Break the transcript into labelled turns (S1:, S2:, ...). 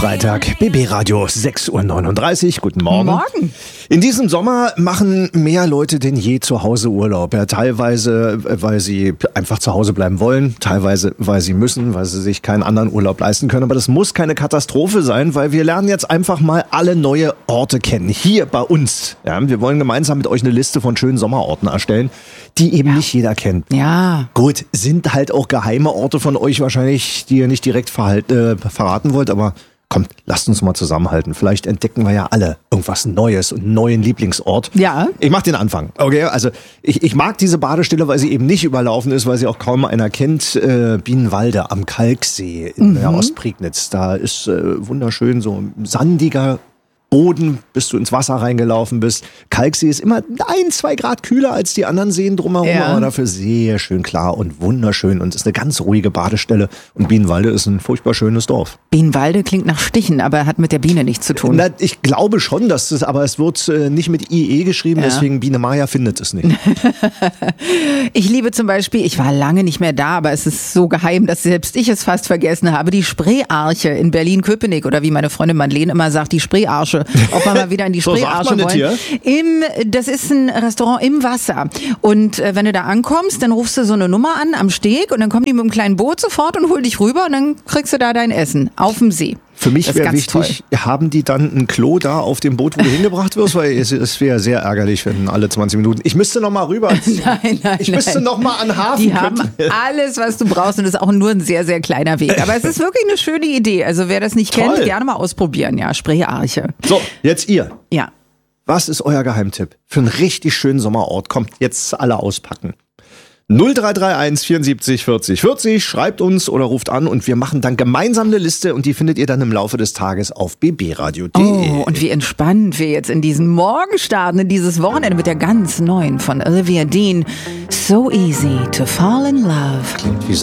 S1: Freitag, BB Radio 6:39 Uhr. Guten Morgen.
S2: Morgen.
S1: In diesem Sommer machen mehr Leute denn je zu Hause Urlaub. Ja, teilweise, weil sie einfach zu Hause bleiben wollen, teilweise, weil sie müssen, weil sie sich keinen anderen Urlaub leisten können. Aber das muss keine Katastrophe sein, weil wir lernen jetzt einfach mal alle neue Orte kennen. Hier bei uns. Ja, wir wollen gemeinsam mit euch eine Liste von schönen Sommerorten erstellen, die eben nicht jeder kennt.
S2: Ja.
S1: Gut, sind halt auch geheime Orte von euch wahrscheinlich, die ihr nicht direkt verraten wollt, aber kommt, lasst uns mal zusammenhalten. Vielleicht entdecken wir ja alle irgendwas Neues und einen neuen Lieblingsort.
S2: Ja.
S1: Ich mach den Anfang. Okay, also ich mag diese Badestelle, weil sie eben nicht überlaufen ist, weil sie auch kaum einer kennt. Bienenwalde am Kalksee in der Ostprignitz. Da ist wunderschön so ein sandiger Boden, bis du ins Wasser reingelaufen bist. Kalksee ist immer 1-2 Grad kühler als die anderen Seen drumherum, aber dafür sehr schön klar und wunderschön und ist eine ganz ruhige Badestelle. Und Bienenwalde ist ein furchtbar schönes Dorf.
S2: Bienenwalde klingt nach Stichen, aber hat mit der Biene nichts zu tun.
S1: Na, ich glaube schon, dass es, aber es wird nicht mit IE geschrieben, deswegen Biene Maya findet es nicht.
S2: Ich liebe zum Beispiel, ich war lange nicht mehr da, aber es ist so geheim, dass selbst ich es fast vergessen habe, die Spreearche in Berlin-Köpenick oder wie meine Freundin Madeleine immer sagt, die Spreearsche. Ob wir mal wieder in die Spreearsche wollen. Das ist ein Restaurant im Wasser. Und wenn du da ankommst, dann rufst du so eine Nummer an am Steg und dann kommen die mit einem kleinen Boot sofort und holen dich rüber und dann kriegst du da dein Essen auf dem See.
S1: Für mich wäre wichtig, haben die dann ein Klo da auf dem Boot, wo du hingebracht wirst? Weil es wäre sehr ärgerlich, wenn alle 20 Minuten... Ich müsste noch mal rüber.
S2: Nein.
S1: Ich müsste noch mal an den Hafen.
S2: Die haben alles, was du brauchst und es ist auch nur ein sehr, sehr kleiner Weg. Aber es ist wirklich eine schöne Idee. Also wer das nicht kennt, gerne mal ausprobieren. Ja, Spreearche.
S1: So, jetzt ihr.
S2: Ja.
S1: Was ist euer Geheimtipp für einen richtig schönen Sommerort? Kommt, jetzt alle auspacken. 0331 74 40 40, schreibt uns oder ruft an und wir machen dann gemeinsam eine Liste und die findet ihr dann im Laufe des Tages auf bbradio.de.
S2: Oh, und wie entspannt wir jetzt in diesen Morgen starten, in dieses Wochenende mit der ganz neuen von Olivia Dean. So easy to fall in love.
S1: Klingt wie